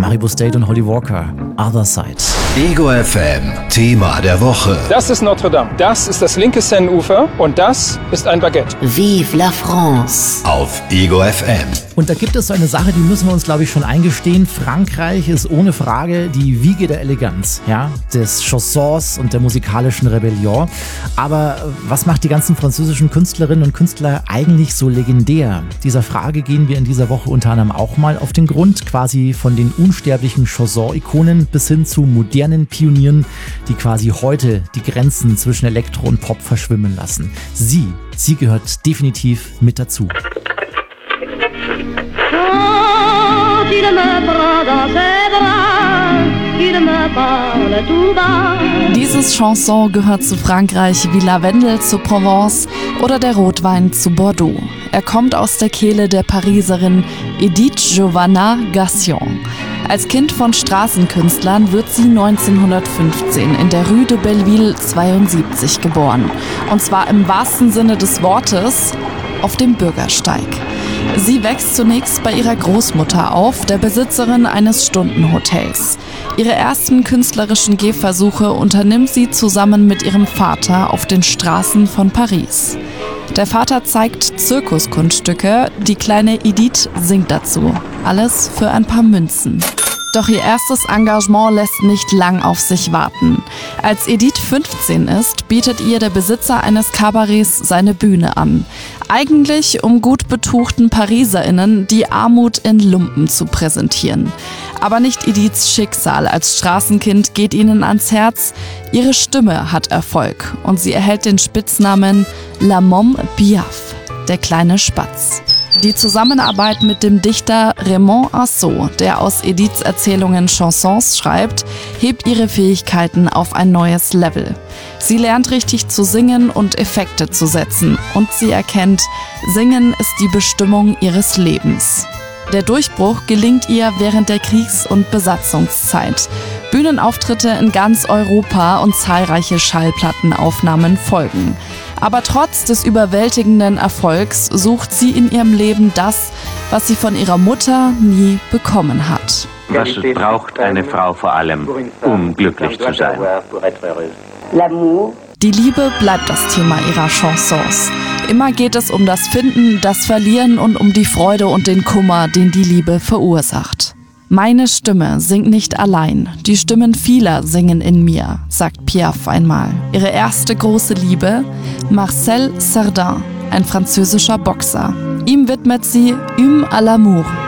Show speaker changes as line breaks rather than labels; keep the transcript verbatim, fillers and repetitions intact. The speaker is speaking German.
Maribou State und Holly Walker, Other Side.
Ego F M, Thema der Woche.
Das ist Notre Dame, das ist das linke Seineufer und das ist ein Baguette.
Vive la France.
Auf Ego F M.
Und da gibt es so eine Sache, die müssen wir uns, glaube ich, schon eingestehen. Frankreich ist ohne Frage die Wiege der Eleganz, ja, des Chansons und der musikalischen Rebellion. Aber was macht die ganzen französischen Künstlerinnen und Künstler eigentlich so legendär? Dieser Frage gehen wir in dieser Woche unter anderem auch mal auf den Grund, quasi von den unsterblichen Chanson-Ikonen bis hin zu modernen Pionieren, die quasi heute die Grenzen zwischen Elektro und Pop verschwimmen lassen. Sie, sie gehört definitiv mit dazu.
Dieses Chanson gehört zu Frankreich wie Lavendel zu Provence oder der Rotwein zu Bordeaux. Er kommt aus der Kehle der Pariserin Edith Giovanna Gassion. Als Kind von Straßenkünstlern wird sie neunzehnhundertfünfzehn in der Rue de Belleville zweiundsiebzig geboren. Und zwar im wahrsten Sinne des Wortes auf dem Bürgersteig. Sie wächst zunächst bei ihrer Großmutter auf, der Besitzerin eines Stundenhotels. Ihre ersten künstlerischen Gehversuche unternimmt sie zusammen mit ihrem Vater auf den Straßen von Paris. Der Vater zeigt Zirkuskunststücke, die kleine Edith singt dazu. Alles für ein paar Münzen. Doch ihr erstes Engagement lässt nicht lang auf sich warten. Als Edith fünfzehn ist, bietet ihr der Besitzer eines Kabarets seine Bühne an. Eigentlich, um gut betuchten PariserInnen die Armut in Lumpen zu präsentieren. Aber nicht Ediths Schicksal als Straßenkind geht ihnen ans Herz. Ihre Stimme hat Erfolg und sie erhält den Spitznamen La Môme Piaf, der kleine Spatz. Die Zusammenarbeit mit dem Dichter Raymond Asso, der aus Ediths Erzählungen Chansons schreibt, hebt ihre Fähigkeiten auf ein neues Level. Sie lernt richtig zu singen und Effekte zu setzen und sie erkennt, Singen ist die Bestimmung ihres Lebens. Der Durchbruch gelingt ihr während der Kriegs- und Besatzungszeit. Bühnenauftritte in ganz Europa und zahlreiche Schallplattenaufnahmen folgen. Aber trotz des überwältigenden Erfolgs sucht sie in ihrem Leben das, was sie von ihrer Mutter nie bekommen hat.
Was braucht eine Frau vor allem, um glücklich zu sein?
Die Liebe bleibt das Thema ihrer Chansons. Immer geht es um das Finden, das Verlieren und um die Freude und den Kummer, den die Liebe verursacht. Meine Stimme singt nicht allein, die Stimmen vieler singen in mir, sagt Piaf einmal. Ihre erste große Liebe, Marcel Cerdan, ein französischer Boxer. Ihm widmet sie Hymne à l'amour,